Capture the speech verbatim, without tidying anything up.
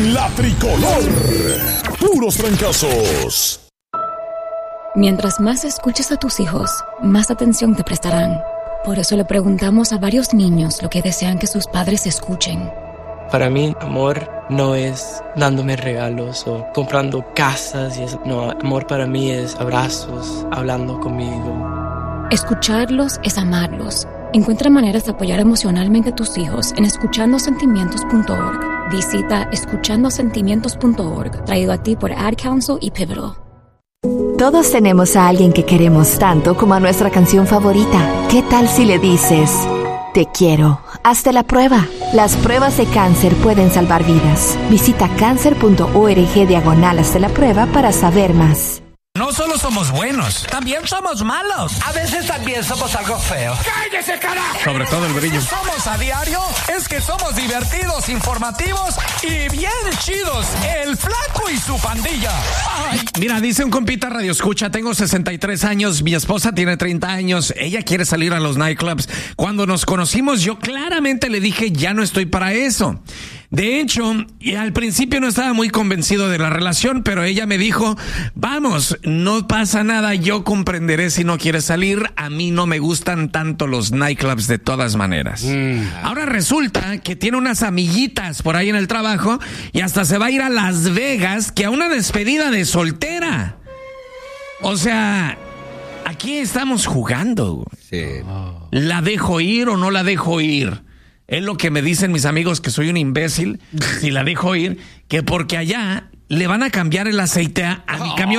La Tricolor. Puros trancazos. Mientras más escuches a tus hijos, más atención te prestarán. Por eso le preguntamos a varios niños lo que desean que sus padres escuchen. Para mí, amor no es dándome regalos o comprando casas y eso. No, amor para mí es abrazos, hablando conmigo. Escucharlos es amarlos. Encuentra maneras de apoyar emocionalmente a tus hijos en escuchando sentimientos punto org. Visita escuchando sentimientos punto org, traído a ti por Ad Council y Pivotal. Todos tenemos a alguien que queremos tanto como a nuestra canción favorita. ¿Qué tal si le dices: te quiero? Hazte la prueba. Las pruebas de cáncer pueden salvar vidas. Visita cáncer punto org diagonal hazte la prueba para saber más. No solo somos buenos, también somos malos. A veces también somos algo feos. ¡Cállese, carajo! Sobre todo el brillo. Somos a diario, es que somos divertidos, informativos y bien chidos. El Flaco y su pandilla. Ay. Mira, dice un compita radio escucha, tengo sesenta y tres años, mi esposa tiene treinta años, ella quiere salir a los nightclubs. Cuando nos conocimos, yo claramente le dije, ya no estoy para eso. De hecho, al principio no estaba muy convencido de la relación, pero ella me dijo, vamos, no pasa nada, yo comprenderé si no quieres salir, a mí no me gustan tanto los nightclubs de todas maneras. Mm. Ahora resulta que tiene unas amiguitas por ahí en el trabajo y hasta se va a ir a Las Vegas, que a una despedida de soltera. O sea, aquí estamos jugando. Sí. ¿La dejo ir o no la dejo ir? Es lo que me dicen mis amigos, que soy un imbécil si la dejo ir, que porque allá le van a cambiar el aceite a, a mi camión.